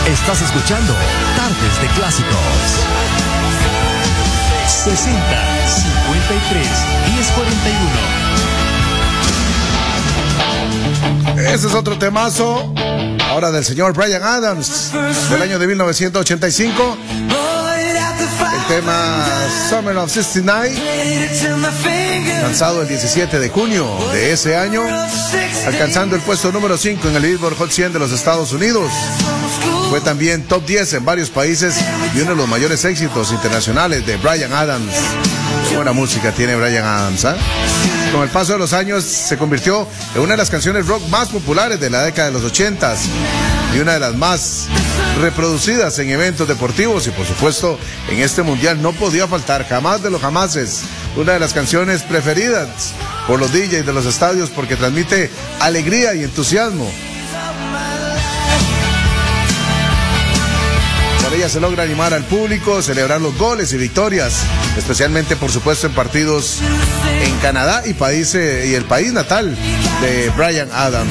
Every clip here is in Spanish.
Estás escuchando Tardes de Clásicos. 60 53 1041. Ese es otro temazo, ahora del señor Bryan Adams, del año de 1985. El tema Summer of 69, lanzado el 17 de junio de ese año, alcanzando el puesto número 5 en el Billboard Hot 100 de los Estados Unidos. Fue también top 10 en varios países y uno de los mayores éxitos internacionales de Bryan Adams. Qué buena música tiene Bryan Adams, ¿eh? Con el paso de los años se convirtió en una de las canciones rock más populares de la década de los 80s y una de las más reproducidas en eventos deportivos, y por supuesto en este mundial no podía faltar, jamás de los jamases, una de las canciones preferidas por los DJs de los estadios porque transmite alegría y entusiasmo. Por ella se logra animar al público, celebrar los goles y victorias, especialmente por supuesto en partidos en Canadá y el país natal de Bryan Adams.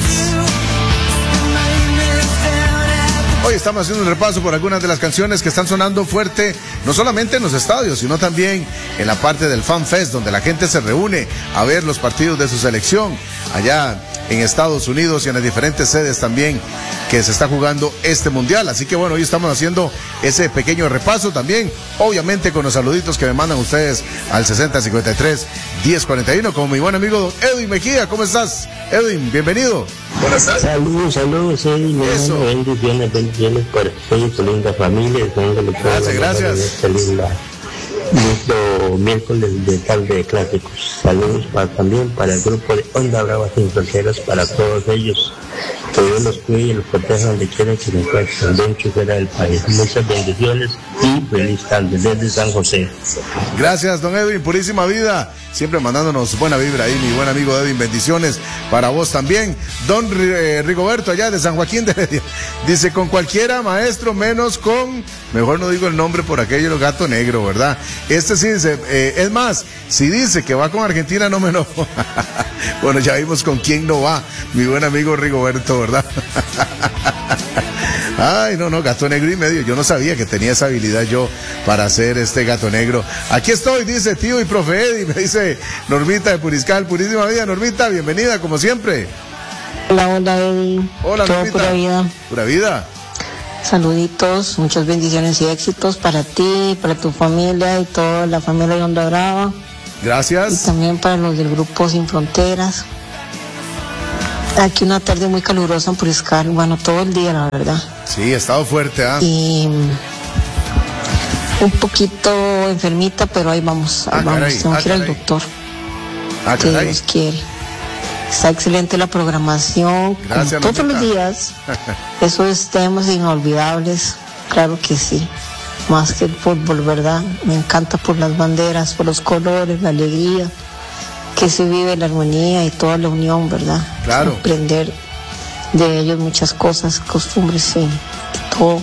Hoy estamos haciendo un repaso por algunas de las canciones que están sonando fuerte, no solamente en los estadios, sino también en la parte del Fan Fest, donde la gente se reúne a ver los partidos de su selección, allá en Estados Unidos y en las diferentes sedes también que se está jugando este mundial. Así que bueno, hoy estamos haciendo ese pequeño repaso también, obviamente con los saluditos que me mandan ustedes al 6053-1041, como mi buen amigo Edwin Mejía. ¿Cómo estás, Edwin? Bienvenido. Buenas tardes. Saludos, Edwin. Bendiciones para ustedes, su linda familia. Gracias. Lindo miércoles de tarde de clásicos. Saludos también para el grupo de Onda Brava Sin Fronteras, para todos ellos. Que Dios los cuide y los proteja donde quiera que se encuentren, dentro y fuera del país. Muchas bendiciones y feliz tarde desde San José. Gracias, don Edwin, purísima vida. Siempre mandándonos buena vibra ahí, mi buen amigo Edwin. Bendiciones para vos también. Don Rigoberto, allá de San Joaquín de Heredia, dice: con cualquiera, maestro, menos con, mejor no digo el nombre por aquello, Gato Negro, ¿verdad? Este sí dice, es más, si dice que va con Argentina, no me enojo. Bueno, ya vimos con quién no va, mi buen amigo Rigoberto, ¿verdad? Ay, no, Gato Negro y medio. Yo no sabía que tenía esa habilidad yo para hacer este Gato Negro. Aquí estoy, dice tío y profe Eddie, me dice Normita de Puriscal. Purísima vida, Normita, bienvenida, como siempre. Hola, Eddie. Hola, todo Normita. Pura vida. Pura vida. Saluditos, muchas bendiciones y éxitos para ti, para tu familia y toda la familia de Onda Brava. Gracias. Y también para los del grupo Sin Fronteras. Aquí una tarde muy calurosa en Puriscal, bueno, todo el día, la verdad. Sí, ha estado fuerte, ¿ah? Y un poquito enfermita, pero ahí vamos, tengo que ir al doctor. Que Dios quiere. Está excelente la programación, gracias, como todos los días. Esos temas inolvidables, claro que sí. Más que el fútbol, ¿verdad? Me encanta por las banderas, por los colores, la alegría, que se vive la armonía y toda la unión, ¿verdad? Claro. Aprender de ellos muchas cosas, costumbres y todo.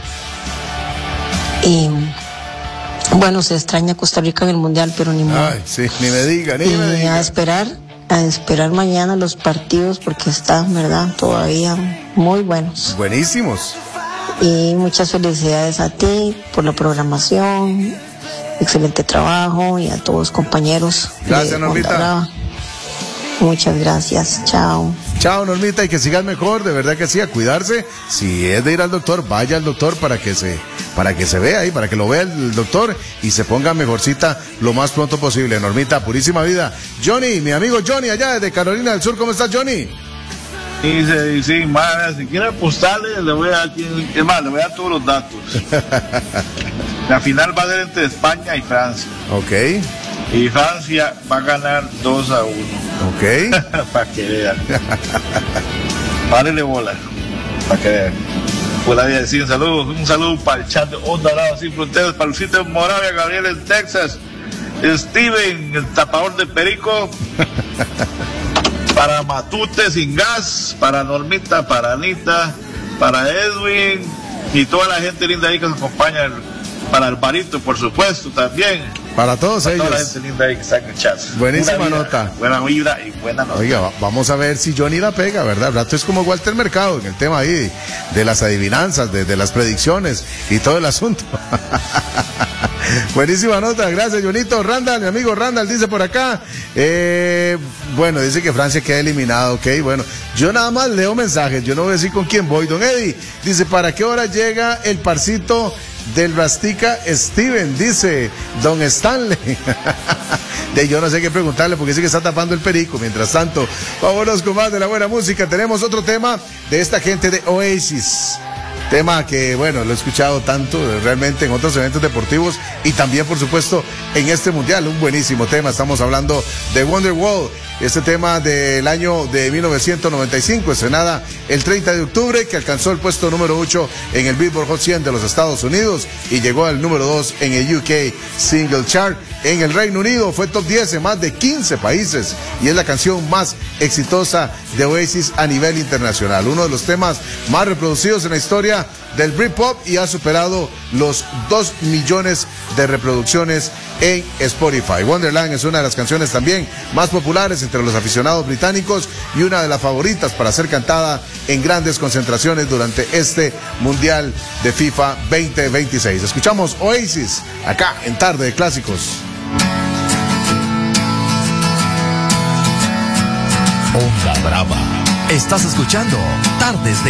Y bueno, se extraña Costa Rica en el Mundial, pero ni modo. Ay, sí, ni me diga. A esperar mañana los partidos porque están, ¿verdad? Todavía muy buenos. Buenísimos. Y muchas felicidades a ti por la programación, excelente trabajo, y a todos los compañeros. Gracias, Normita. Muchas gracias, chao. Chao, Normita, y que sigas mejor, de verdad que sí, a cuidarse. Si es de ir al doctor, vaya al doctor para que se vea ahí, para que lo vea el doctor y se ponga mejorcita lo más pronto posible. Normita, purísima vida. Johnny, mi amigo Johnny, allá desde Carolina del Sur, ¿cómo estás, Johnny? Sí, madre, si quiere apostarle, le voy a dar todos los datos. La final va a ser entre España y Francia. Ok. Y Francia va a ganar 2-1. Ok. Para que vean. Párele bola. Para que vean. Pues la vida decir un saludo para el chat de Onda Brava Sin Fronteras, para Lucita en Moravia, Gabriel en Texas, Steven, el tapador de perico, para Matute sin gas, para Normita, para Anita, para Edwin y toda la gente linda ahí que nos acompaña, para Alvarito, por supuesto, también. Para todos Para ellos. toda la gente linda ahí que está en el chat. Buenísima nota. Buena vibra y buena nota. Oiga, vamos a ver si Johnny la pega, ¿verdad? El rato es como Walter Mercado en el tema ahí de las adivinanzas, de las predicciones y todo el asunto. Buenísima nota, gracias, Jonito. Randall, mi amigo Randall dice por acá, bueno, dice que Francia queda eliminado, ok, bueno, yo nada más leo mensajes, yo no voy a decir con quién voy. Don Eddie dice, ¿para qué hora llega el parcito del Rastica Steven? Dice Don Stanley. Yo no sé qué preguntarle porque dice que está tapando el perico. Mientras tanto, vámonos con más de la buena música. Tenemos otro tema de esta gente de Oasis. Tema que, bueno, lo he escuchado tanto realmente en otros eventos deportivos y también, por supuesto, en este mundial. Un buenísimo tema. Estamos hablando de Wonderwall. Este tema del año de 1995, estrenada el 30 de octubre, que alcanzó el puesto número 8 en el Billboard Hot 100 de los Estados Unidos y llegó al número 2 en el UK Single Chart. En el Reino Unido fue top 10 en más de 15 países y es la canción más exitosa de Oasis a nivel internacional. Uno de los temas más reproducidos en la historia del Britpop y ha superado los 2 millones de reproducciones en Spotify. Wonderland es una de las canciones también más populares entre los aficionados británicos y una de las favoritas para ser cantada en grandes concentraciones durante este Mundial de FIFA 2026. Escuchamos Oasis acá en Tarde de Clásicos. Onda Brava. Estás escuchando Tardes de